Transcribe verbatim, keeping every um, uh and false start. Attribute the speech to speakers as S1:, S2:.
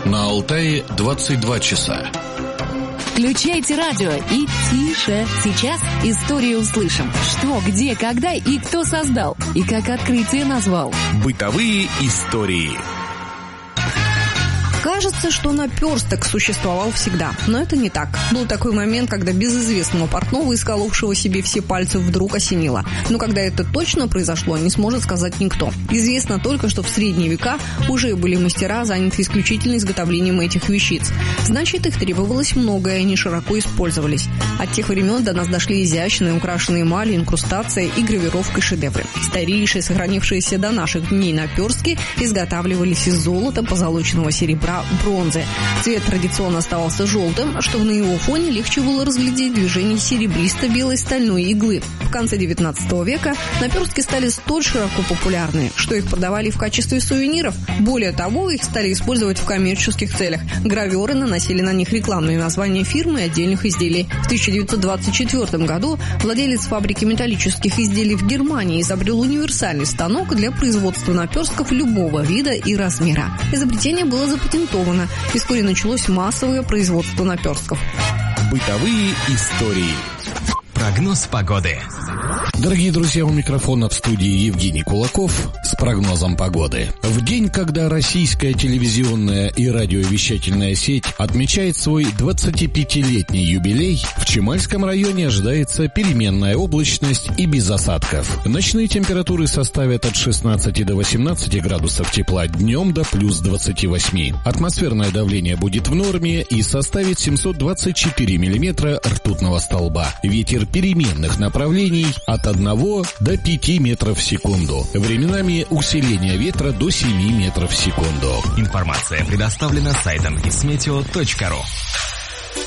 S1: На Алтае двадцать два часа.
S2: Включайте радио и тише. Сейчас историю услышим. Что, где, когда и кто создал. И как открытие назвал.
S3: Бытовые истории.
S4: Кажется, что наперсток существовал всегда, но это не так. Был такой момент, когда безызвестного портного, исколовшего себе все пальцы, вдруг осенило. Но когда это точно произошло, не сможет сказать никто. Известно только, что в средние века уже были мастера, заняты исключительно изготовлением этих вещиц. Значит, их требовалось много, и они широко использовались. От тех времен до нас дошли изящные, украшенные эмалью, инкрустация и гравировкой шедевры. Старейшие, сохранившиеся до наших дней наперстки, изготавливались из золота, позолоченного серебра, бронзы. Цвет традиционно оставался желтым, что на его фоне легче было разглядеть движение серебристо-белой стальной иглы. В конце девятнадцатого века наперстки стали столь широко популярны, что их продавали в качестве сувениров. Более того, их стали использовать в коммерческих целях. Граверы наносили на них рекламные названия фирмы и отдельных изделий. В тысяча девятьсот двадцать четвёртом году владелец фабрики металлических изделий в Германии изобрел универсальный станок для производства наперстков любого вида и размера. Изобретение было запатентовано, и вскоре началось массовое производство наперстков.
S3: Бытовые истории. Прогноз погоды.
S1: Дорогие друзья, у микрофона в студии Евгений Кулаков с прогнозом погоды. В день, когда российская телевизионная и радиовещательная сеть отмечает свой двадцатипятилетний юбилей, в Чемальском районе ожидается переменная облачность и без осадков. Ночные температуры составят от шестнадцати до восемнадцати градусов тепла, днем до плюс двадцати восьми. Атмосферное давление будет в норме и составит семьсот двадцать четыре миллиметра ртутного столба. Ветер переменных направлений от одного до пяти метров в секунду. Временами усиление ветра до семи метров в секунду.
S3: Информация предоставлена сайтом гисметео точка ру.